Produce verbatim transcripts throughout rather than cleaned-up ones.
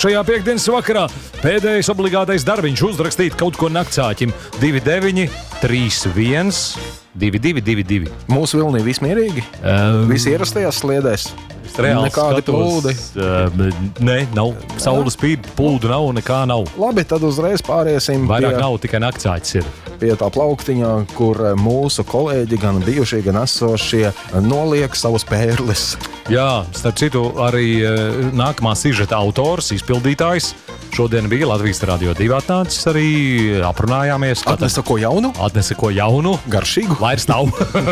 šajā piekdienas vakarā pēdējais obligātais darbiņš uzrakstīt kaut ko naktsāķim divi deviņi trīs viens divi divi divi divi. Mūsu vilnī vismierīgi? Um, Visi ierastajās sliedēs? Reāli nekādi plūdi? Uh, nē, nav. Saules spīd, plūdu nav, nekā nav. Labi, tad uzreiz pāriesim Vairāk pie, nav, tikai naktsāķis ir. Pie tā plauktiņā, kur mūsu kolēģi, gan bijušie, gan esošie, noliek savus pērles. Jā, starp citu, arī nākamā sižeta autors, izpildītājs, šodien bija Latvijas Radio divi atnācis, arī aprunājāmies. Atnesa ko jaunu? Atnesa ko jaunu. Garšīgu? Vairs nav.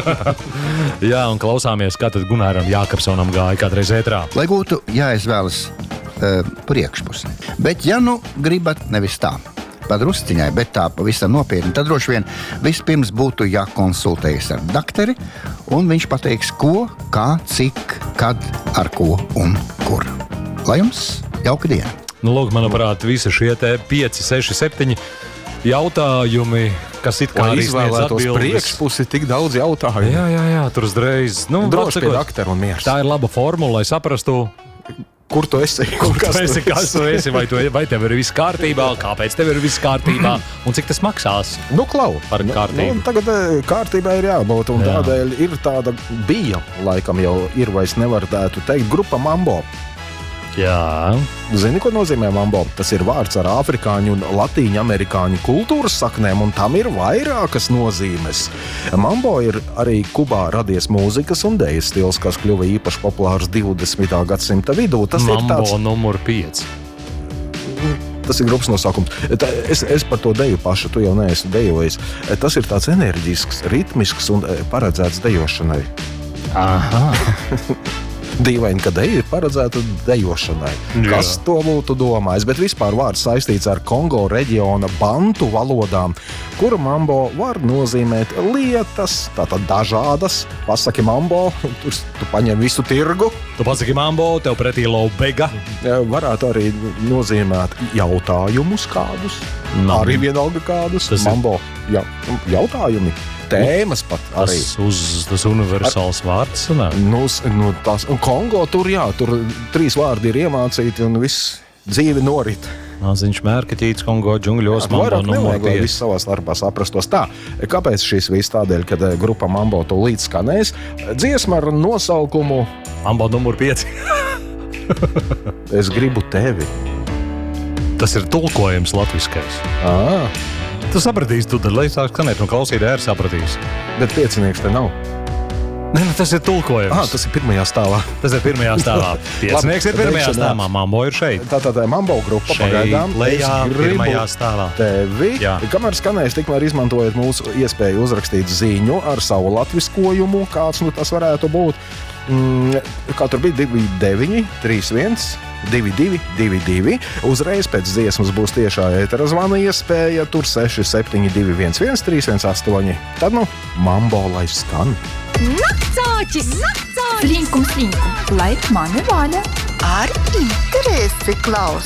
Jā, un klausāmies, kā tad Gunāram Jākapsonam gāja kādreiz ētrā. Lai būtu jāizvēlas uh, priekšpuse. Bet ja nu gribat nevis tā, padrusciņai, bet tā pavisam nopietni, tad droši vien vispirms būtu jākonsultējas ar dakteri, un viņš pateiks, ko, kā, cik, kad, ar ko un kur. Lai jums jauka diena! Nu, lūk, manuprāt, visi šie te pieci, seši, septiņi jautājumi, kas it kā arī sniedz atbildes. Priekšpusi tik daudz jautājumu. Jā, jā, jā, tur uzreiz. Nu, droši pie daktera un miers. Tā ir laba formula, lai saprastu, kur tu esi, kur tu esi, kas tu esi, vai, tu, vai tev ir viss kārtībā, kāpēc tev ir viss kārtībā, un cik tas maksās. Nu, klau, par kārtību. Nu, tagad kārtībā ir jābūt, un jā. Tādēļ ir tāda bija, laikam jau ir, vai es nevarētu teikt, grupa Mambo. Jā. Zini, ko nozīmē mambo? Tas ir vārds ar afrikāņu un latīņu amerikāņu kultūras saknēm, un tam ir vairākas nozīmes. Mambo ir arī Kubā radies mūzikas un dejas stils, kas kļuva īpaši populārs divdesmitā gadsimta vidū. Tas Mambo ir tāds... numur pieci. Tas ir grupas nosaukums. Es, es par to deju pašu, tu jau neesi dejojis. Tas ir tāds enerģisks, ritmisks un paredzēts dejošanai. Aha. Dīvaini, ka deja ir paredzēta dejošanai. Jā. Kas to būtu domājis? Bet vispār vārds saistīts ar Kongo reģiona bantu valodām, kura mambo var nozīmēt lietas, tātad dažādas. Pasaki mambo, tur tu paņem visu tirgu. Tu pasaki mambo, tev pretī laubega. Varētu arī nozīmēt jautājumus kādus. Nav. Arī vienalga kādus. Tas mambo, jā, jautājumi. Tēmas pat arī. Tas, uz, tas universāls vārds. Nu, nu, tās, Kongo tur, jā, tur trīs vārdi ir iemācīti un viss dzīve norit. Maziņš mērkaķīts Kongo džungļos, jā, mambo numur pieci. Lai viss savā starpā saprastos tā. Kāpēc šīs viss tādēļ, kad grupa Mambo to līdz skanēs? Dziesma ar nosaukumu Mambo numur pieci. Es gribu tevi. Tas ir tulkojums latviskais. Ā. Tu sapratīsi, tu tad, lai sāk skanēt, un klausītāji arī sapratīs. Bet piecinieks te nav. Nē, tas ir tulkojums. Ah, tas ir pirmajā stāvā. Tas ir pirmajā stāvā. Piecinieks ir pirmajā stāvā, Mambo ir šeit. Tātad Mambo grupa šeit, pagaidām. Lejā, pirmajā stāvā. Tevi. Jā. Kamēr skanēs, tikmēr izmantojot mūsu iespēju uzrakstīt ziņu ar savu latviskojumu, kāds nu tas varētu būt. Mm, kā tur bija divi deviņi trīs viens divi divi divi divi. Uzreiz pēc dziesmas būs tiešā ētera zvana iespēja. Tur seši septiņi divi viens viens trīs viens astoņi. Tad nu Mambo lai skan. Naktsāķis! Naktsāķis! Slinkums, slinkums, lai mani vaļa. Ar interesi klaus.